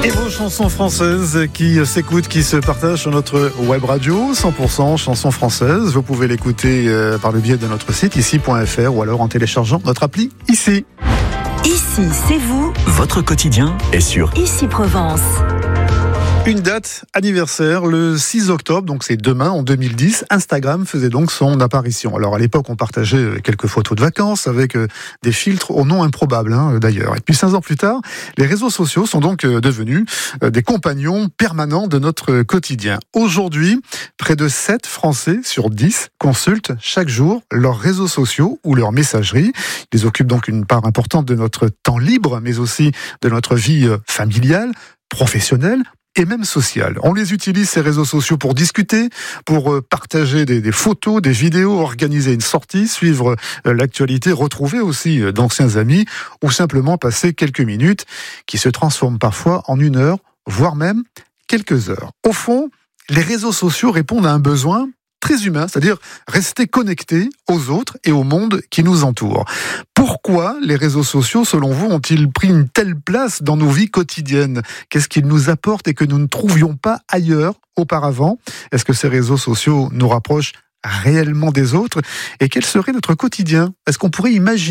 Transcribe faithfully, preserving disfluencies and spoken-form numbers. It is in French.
Et vos chansons françaises qui s'écoutent, qui se partagent sur notre web radio, cent pour cent chansons françaises. Vous pouvez l'écouter euh, par le biais de notre site ici point f r ou alors en téléchargeant notre appli ici. Ici, c'est vous. Votre quotidien est sur Ici Provence. Une date anniversaire, le six octobre, donc c'est demain, en deux mille dix, Instagram faisait donc son apparition. Alors à l'époque, on partageait quelques photos de vacances avec des filtres au nom improbable, hein, d'ailleurs. Et puis cinq ans plus tard, les réseaux sociaux sont donc devenus des compagnons permanents de notre quotidien. Aujourd'hui, près de sept Français sur dix consultent chaque jour leurs réseaux sociaux ou leur messagerie. Ils occupent donc une part importante de notre temps libre, mais aussi de notre vie familiale, professionnelle, et même sociale. On les utilise, ces réseaux sociaux, pour discuter, pour partager des, des photos, des vidéos, organiser une sortie, suivre l'actualité, retrouver aussi d'anciens amis, ou simplement passer quelques minutes qui se transforment parfois en une heure, voire même quelques heures. Au fond, les réseaux sociaux répondent à un besoin très humain, c'est-à-dire rester connecté aux autres et au monde qui nous entoure. Pourquoi les réseaux sociaux, selon vous, ont-ils pris une telle place dans nos vies quotidiennes ? Qu'est-ce qu'ils nous apportent et que nous ne trouvions pas ailleurs auparavant ? Est-ce que ces réseaux sociaux nous rapprochent réellement des autres ? Et quel serait notre quotidien ? Est-ce qu'on pourrait imaginer